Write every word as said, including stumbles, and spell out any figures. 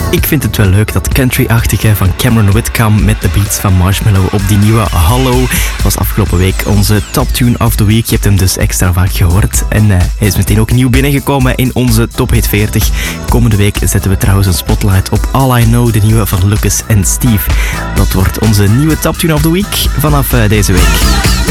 Ik vind het wel leuk, dat country-achtige van Cameron Whitcomb met de beats van Marshmello op die nieuwe Hallo. Dat was afgelopen week onze top tune of the week. Je hebt hem dus extra vaak gehoord. En uh, hij is meteen ook nieuw binnengekomen in onze Top Hit veertig. Komende week zetten we trouwens een spotlight op All I Know, de nieuwe van Lucas en Steve. Dat wordt onze nieuwe top tune of the week vanaf uh, deze week.